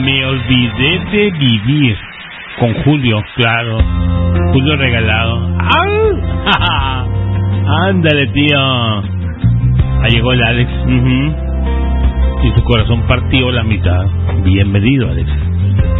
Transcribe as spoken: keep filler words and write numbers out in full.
Me olvidé de vivir con Julio, claro. Julio Regalado. ¡Ah! Ándale, tío. Ahí llegó el Alex. Uh-huh. Y su corazón partió la mitad. Bienvenido, Alex.